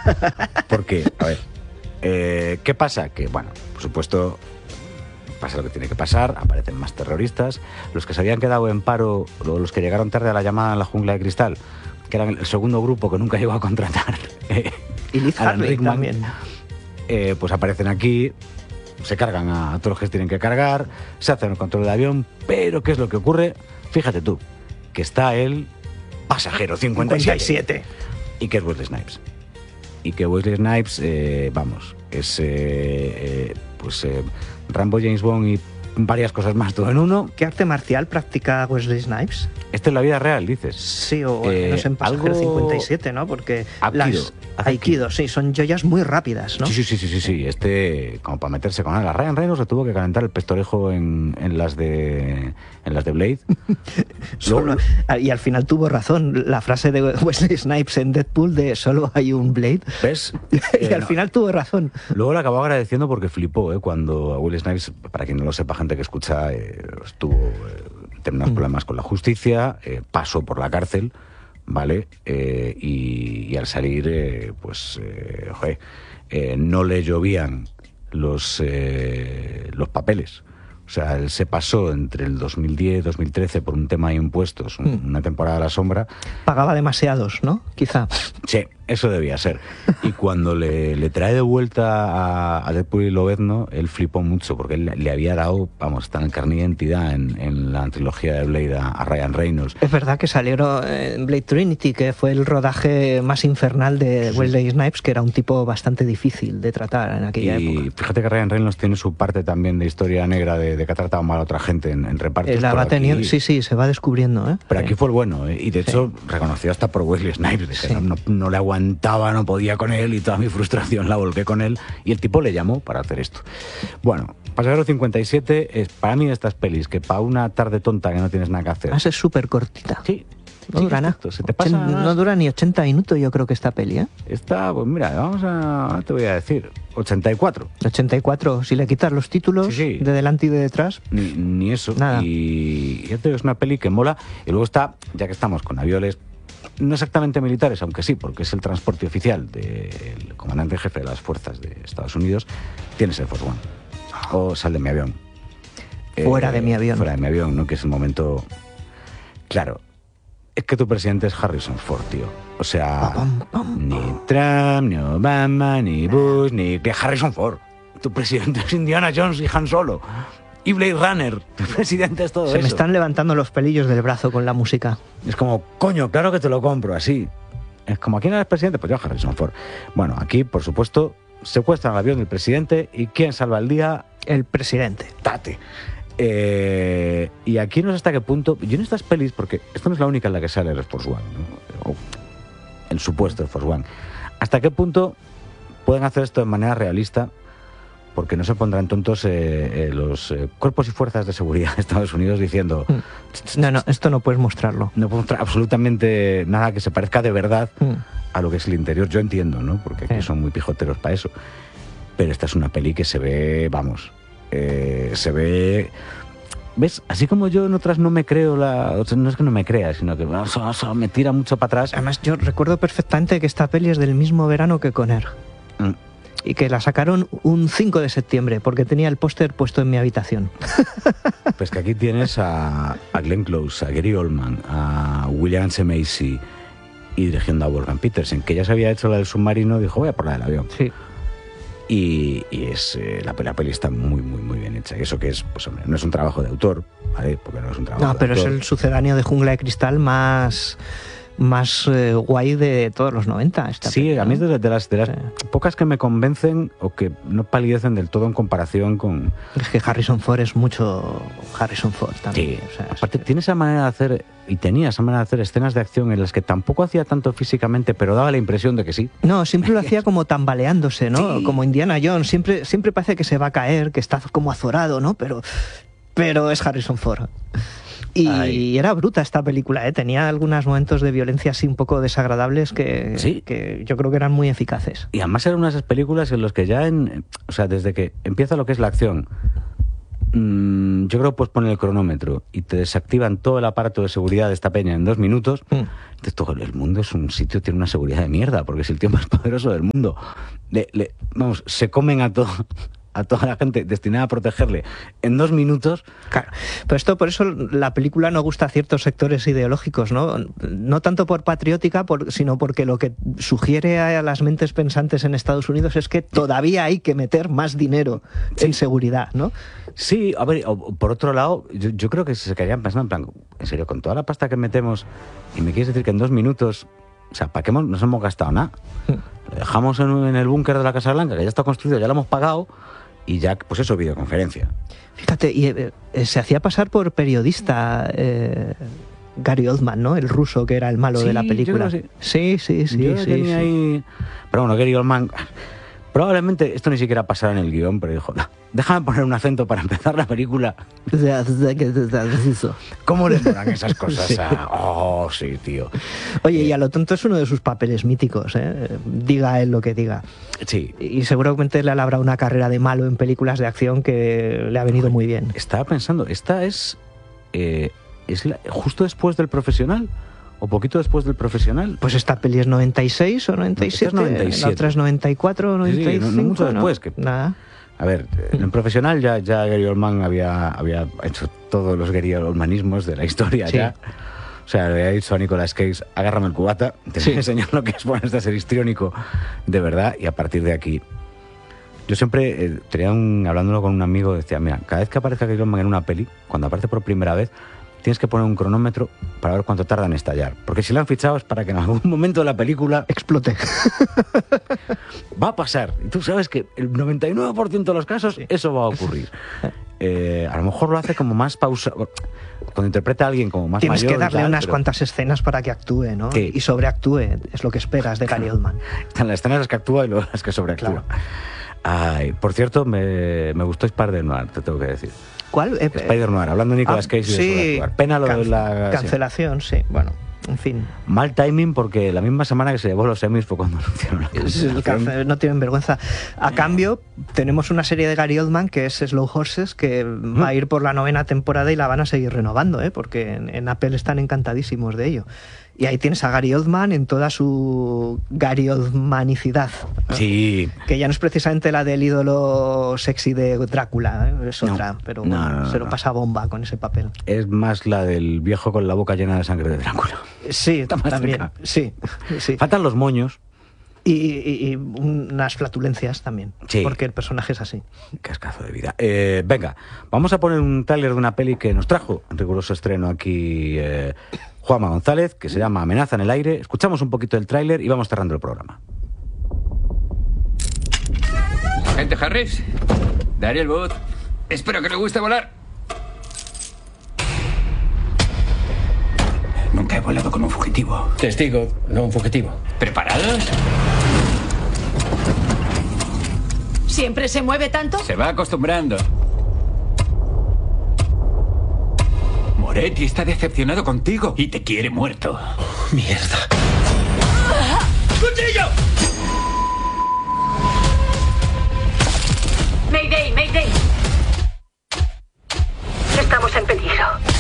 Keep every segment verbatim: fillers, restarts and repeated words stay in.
Porque, a ver, eh, ¿qué pasa? Que, bueno, por supuesto, pasa lo que tiene que pasar, aparecen más terroristas. Los que se habían quedado en paro, o los que llegaron tarde a la llamada en la jungla de cristal, que eran el segundo grupo que nunca llegó a contratar, eh, y Liz Alan Harvey Rickman, también. Eh, pues aparecen aquí, se cargan a todos los que tienen que cargar, se hacen el control del avión, pero ¿qué es lo que ocurre? Fíjate tú, que está el pasajero cincuenta y siete. ¿Y que es Wesley Snipes? Y que Wesley Snipes, eh, vamos, es eh, eh, pues eh, Rambo, James Bond y varias cosas más, todo en uno. ¿Qué arte marcial practica Wesley Snipes? Esto es la vida real, dices. Sí, o al Eh, menos en Pasajero algo- cincuenta y siete, ¿no? Porque Aikido, las hace Aikido, sí, son joyas muy rápidas, ¿no? Sí, sí, sí, sí, sí, sí. Este, como para meterse con él. A Ryan Reynolds se tuvo que calentar el pestorejo en, en las de en las de Blade. Solo- Luego- y al final tuvo razón la frase de Wesley Snipes en Deadpool de solo hay un Blade. ¿Ves? y Eh, al no. final tuvo razón. Luego le acabó agradeciendo porque flipó, ¿eh? Cuando a Will Snipes, para quien no lo sepa, gente que escucha, eh, estuvo eh, teniendo Mm. problemas con la justicia, eh, pasó por la cárcel, ¿vale? Eh, y, y al salir, eh, pues, eh, joder, eh, no le llovían los, eh, los papeles. O sea, él se pasó entre el dos mil diez y dos mil trece por un tema de impuestos, un- Mm. una temporada a la sombra. Pagaba demasiados, ¿no? Quizá. Sí, eso debía ser. Y cuando le, le trae de vuelta a, a Deadpool y Lobezno, él flipó mucho, porque él le había dado, vamos, está en carne de identidad en, en la trilogía de Blade a, a Ryan Reynolds. Es verdad que salieron en Blade Trinity, que fue el rodaje más infernal de Sí. Wesley Snipes, que era un tipo bastante difícil de tratar en aquella Y época. fíjate que Ryan Reynolds tiene su parte también de historia negra, de, de que ha tratado mal a otra gente en, en repartos. Eh, la por va aquí. teniendo, sí, sí, se va descubriendo, ¿eh? Pero Sí. aquí fue el bueno, ¿eh? Y de hecho reconocido hasta por Wesley Snipes, de que Sí. no, no- no le aguantaba, no podía con él y toda mi frustración la volqué con él y el tipo le llamó para hacer esto. Bueno, Pasajero cincuenta y siete es para mí de estas pelis que para una tarde tonta que no tienes nada que hacer. Además es súper cortita. Sí, No sí, dura nada. exacto, se te pasa. Ochen- No dura ni ochenta minutos, yo creo que esta peli, ¿eh? Está, pues mira, vamos a, ahora te voy a decir, ochenta y cuatro. ochenta y cuatro, si le quitas los títulos Sí, sí. de delante y de detrás. Ni, ni eso. Nada. Y ya te digo, es una peli que mola. Y luego está, ya que estamos con aviones, no exactamente militares, aunque sí, porque es el transporte oficial del comandante jefe de las fuerzas de Estados Unidos, tienes el Force One. O Sal de mi avión. Fuera de mi avión. Fuera de mi avión, ¿no? Que es el momento... Claro, es que tu presidente es Harrison Ford, tío. O sea, Pam, pam, ni Trump, ni Obama, ni Bush, ni que Harrison Ford. Tu presidente es Indiana Jones y Han Solo. Y Blade Runner. Tu presidente es todo Se eso. me están levantando los pelillos del brazo con la música. Es como, coño, claro que te lo compro, así. Es como, ¿a quién eres presidente? Pues yo, Harrison Ford. Bueno, aquí, por supuesto, secuestran el avión del presidente y ¿quién salva el día? El presidente. Tate. Eh, y aquí no sé hasta qué punto... Yo en estas pelis, porque esta no es la única en la que sale el Force One, ¿no? O el supuesto Force One. ¿Hasta qué punto pueden hacer esto de manera realista? Porque no se pondrán tontos eh, eh, los eh, cuerpos y fuerzas de seguridad de Estados Unidos diciendo... No, no, esto no puedes mostrarlo. No puedo mostrar absolutamente nada que se parezca de verdad Mm. a lo que es el interior. Yo entiendo, ¿no? Porque aquí Sí. son muy pijoteros para eso. Pero esta es una peli que se ve, vamos, eh, se ve... ¿Ves? Así como yo en otras no me creo la... O sea, no es que no me crea, sino que o sea, o sea, me tira mucho para atrás. Además, yo recuerdo perfectamente que esta peli es del mismo verano que Conner. Mm. Y que la sacaron un cinco de septiembre, porque tenía el póster puesto en mi habitación. Pues que aquí tienes a, a Glenn Close, a Gary Oldman, a William S. Macy y dirigiendo a Wolfgang Petersen, que ya se había hecho la del submarino, dijo, voy a por la del avión. Sí. Y, y es eh, la, la peli está muy, muy, muy bien hecha. Y eso que es, pues hombre, no es un trabajo de autor, ¿vale? Porque no es un trabajo No, de pero es autor. el sucedáneo de Jungla de Cristal más, más eh, guay de todos los noventa. Esta Sí, peli, a mí es ¿no? de, de las, de las Sí. pocas que me convencen o que no palidecen del todo en comparación con... Es que Harrison Ford es mucho Harrison Ford también. Sí, o sea, es aparte que- tiene esa manera de hacer, y tenía esa manera de hacer escenas de acción en las que tampoco hacía tanto físicamente, pero daba la impresión de que sí. No, siempre lo hacía como tambaleándose, ¿no? Sí. Como Indiana Jones. Siempre, siempre parece que se va a caer, que está como azorado, ¿no? Pero, pero es Harrison Ford. Y Ay. era bruta esta película, ¿eh? Tenía algunos momentos de violencia así un poco desagradables que, Sí. que yo creo que eran muy eficaces. Y además eran unas películas en las que ya, en, o sea, desde que empieza lo que es la acción, mmm, yo creo que puedes poner el cronómetro y te desactivan todo el aparato de seguridad de esta peña en dos minutos. Mm. Entonces, todo el mundo es un sitio, tiene una seguridad de mierda, porque es el tío más poderoso del mundo. Le, le, vamos, se comen a todo... a toda la gente destinada a protegerle en dos minutos. Claro, pero esto, por eso la película no gusta a ciertos sectores ideológicos, ¿no? No tanto por patriótica, por, sino porque lo que sugiere a las mentes pensantes en Estados Unidos es que todavía hay que meter más dinero sí. en seguridad, ¿no? Sí, a ver, por otro lado, yo, yo creo que se quedarían pensando en plan, en serio, con toda la pasta que metemos, y me quieres decir que en dos minutos, o sea, ¿para qué hemos, nos hemos gastado nada? Lo dejamos en, en el búnker de la Casa Blanca, que ya está construido, ya lo hemos pagado, y ya, pues eso, videoconferencia. Fíjate, y eh, se hacía pasar por periodista eh, Gary Oldman, ¿no? El ruso que era el malo sí, de la película. Sí, sí, sí, sí. Yo sí, tenía sí. Ahí... Pero bueno, Gary Oldman... Probablemente esto ni siquiera pasará en el guión, pero dijo, no, déjame poner un acento para empezar la película. ¿Cómo le molan esas cosas? Sí. A... Oh, sí, tío. Oye, eh... y a lo tonto es uno de sus papeles míticos, ¿eh? Diga él lo que diga. Sí. Y seguramente le ha labrado una carrera de malo en películas de acción que le ha venido muy bien. Estaba pensando, esta es... Eh, es la... justo después del Profesional. ¿O poquito después del Profesional? Pues esta peli es noventa y seis o noventa y siete, es noventa y siete. La otra es noventa y cuatro o noventa y cinco. Sí, sí, no, no mucho ¿no? después. Que... Nada. A ver, en Profesional ya, ya Gary Oldman había, había hecho todos los Gary Oldmanismos de la historia sí. ya. O sea, le había dicho a Nicolas Cage, agárrame el cubata, te sí. voy a enseñar lo que es ponerse a ser histriónico de verdad, y a partir de aquí... Yo siempre, eh, tenía un, hablándolo con un amigo, decía, mira, cada vez que aparezca Gary Oldman en una peli, cuando aparece por primera vez, tienes que poner un cronómetro para ver cuánto tarda en estallar. Porque si lo han fichado es para que en algún momento de la película... explote. Va a pasar. Y tú sabes que el noventa y nueve por ciento de los casos sí. eso va a ocurrir. Eh, a lo mejor lo hace como más pausa... Cuando interpreta a alguien como más tienes mayor... Tienes que darle tal, unas pero... cuantas escenas para que actúe, ¿no? Sí. Y sobreactúe. Es lo que esperas de Gary Oldman. Están las escenas las que actúa y luego las que sobreactúa. Claro. Ay, por cierto, me, me gustó Spider-Noir, te tengo que decir. ¿Cuál? Eh, Spider-Noir, hablando de Nicolas Cage y sí, de su actuar. Pena lo can- de la... cancelación, sí. sí. Bueno, en fin. Mal timing porque la misma semana que se llevó los Emmys fue cuando anunciaron la cancelación. No tienen vergüenza. A cambio, tenemos una serie de Gary Oldman que es Slow Horses, que ¿Mm? va a ir por la novena temporada y la van a seguir renovando, ¿eh? Porque en, en Apple están encantadísimos de ello. Y ahí tienes a Gary Oldman en toda su Gary Oldmanicidad, ¿no? Sí. Que ya no es precisamente la del ídolo sexy de Drácula, ¿eh? Es otra, no, pero no, bueno, no, no, se lo no. pasa bomba con ese papel. Es más la del viejo con la boca llena de sangre de Drácula. Sí, Está más también. cerca. Sí, sí. Faltan los moños. Y, y, y unas flatulencias también, sí. porque el personaje es así. Cascazo de vida. Eh, venga, vamos a poner un tráiler de una peli que nos trajo en riguroso estreno aquí eh, Juanma González, que se llama Amenaza en el aire. Escuchamos un poquito del tráiler y vamos cerrando el programa. Agente Harris, Daniel Wood, espero que le guste volar. Nunca he volado con un fugitivo. Testigo, no un fugitivo. ¿Preparados? ¿Siempre se mueve tanto? Se va acostumbrando. Moretti está decepcionado contigo y te quiere muerto. Oh, mierda. ¡Cuchillo! Mayday, Mayday. Estamos en peligro.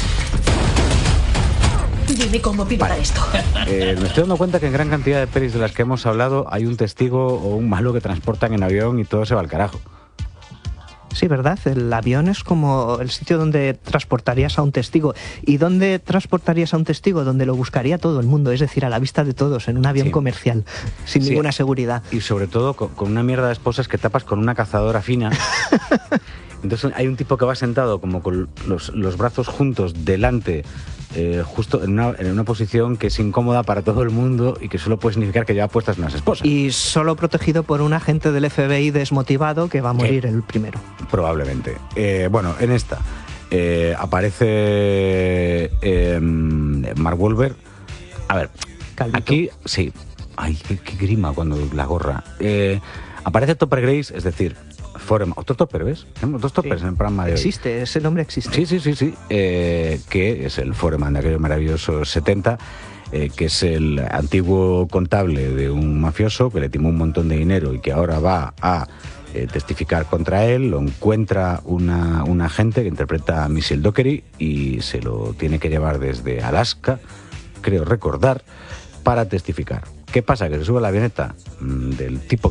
Dime cómo pilotar vale. esto. Eh, me estoy dando cuenta que en gran cantidad de pelis de las que hemos hablado hay un testigo o un malo que transportan en avión y todo se va al carajo. Sí, ¿verdad? El avión es como el sitio donde transportarías a un testigo. ¿Y dónde transportarías a un testigo? Donde lo buscaría todo el mundo, es decir, a la vista de todos, en un avión sí. comercial, sin sí. ninguna seguridad. Y sobre todo con, con una mierda de esposas que tapas con una cazadora fina. Entonces hay un tipo que va sentado como con los, los brazos juntos delante, eh, justo en una, en una posición que es incómoda para todo el mundo y que solo puede significar que lleva puestas unas esposas. Y solo protegido por un agente del F B I desmotivado que va a morir ¿Qué? el primero. Probablemente. Eh, bueno, en esta eh, aparece eh, Mark Wahlberg. A ver, Calvito. Aquí sí. Ay, qué, qué grima cuando la gorra. Eh, aparece Topper Grace, es decir... Foreman, otro topper, ¿ves? Tenemos dos toppers sí. en el programa de hoy. Existe, ese nombre existe. Sí, sí, sí, sí. Eh, que es el Foreman de aquellos maravillosos setenta. eh, que es el antiguo contable de un mafioso que le timó un montón de dinero y que ahora va a eh, testificar contra él. Lo encuentra una, una agente que interpreta a Michelle Dockery y se lo tiene que llevar desde Alaska, creo recordar, para testificar. ¿Qué pasa? Que se sube a la avioneta mmm, del tipo